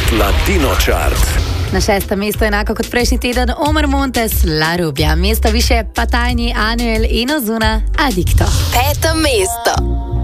Latino Chart. Na 6. mesto enako kot prejšnji teden Omar Montes, La Rubia. Mesto više pa tajni Anuel in Ozuna, Adicto. 5. mesto.